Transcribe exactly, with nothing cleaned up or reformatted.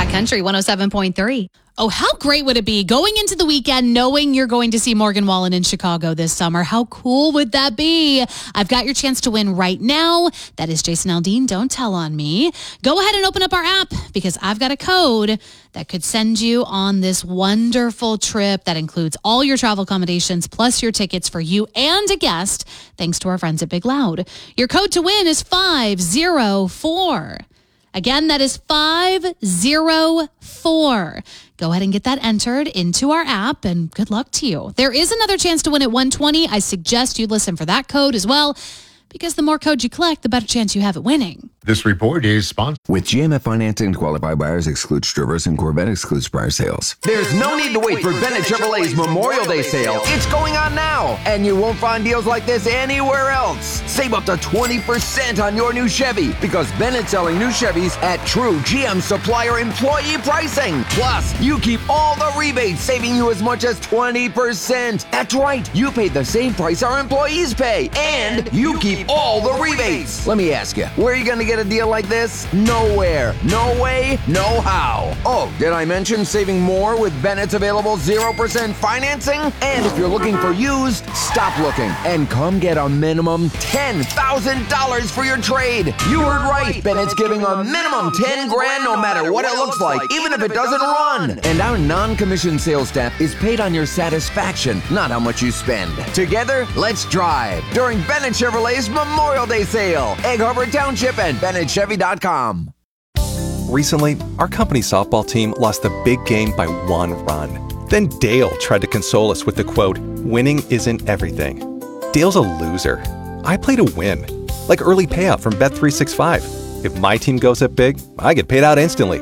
Country one oh seven point three. Oh, how great would it be going into the weekend knowing you're going to see Morgan Wallen in Chicago this summer? How cool would that be? I've got your chance to win right now. That is Jason Aldean. Don't tell on me. Go ahead and open up our app because I've got a code that could send you on this wonderful trip that includes all your travel accommodations plus your tickets for you and a guest, thanks to our friends at Big Loud. Your code to win is five zero four. Again, that is five zero four. Go ahead and get that entered into our app, and good luck to you. There is another chance to win at one twenty. I suggest you listen for that code as well, because the more codes you collect, the better chance you have at winning. This report is sponsored. With G M F financing, qualified buyers exclude Traverse and Corvette excludes prior sales. There's no need to wait for Bennett Chevrolet's Memorial Day sale. It's going on now, and you won't find deals like this anywhere else. Save up to twenty percent on your new Chevy because Bennett's selling new Chevys at true G M supplier employee pricing. Plus, you keep all the rebates, saving you as much as twenty percent. That's right, you pay the same price our employees pay, and you keep all the rebates. Let me ask you, where are you going to get a deal like this? Nowhere. No way, no how. Oh, did I mention saving more with Bennett's available zero percent financing? And if you're looking for used, stop looking and come get a minimum ten thousand dollars for your trade. You heard right. Bennett's giving a minimum ten grand no matter what it looks like, even if it doesn't run. And our non-commissioned sales staff is paid on your satisfaction, not how much you spend. Together, let's drive during Bennett Chevrolet's Memorial Day sale. Egg Harbor Township and Bennett Chevy dot com. Recently, our company softball team lost the big game by one run. Then Dale tried to console us with the quote, "Winning isn't everything." Dale's a loser. I play to win. Like early payout from Bet three sixty-five. If my team goes up big, I get paid out instantly.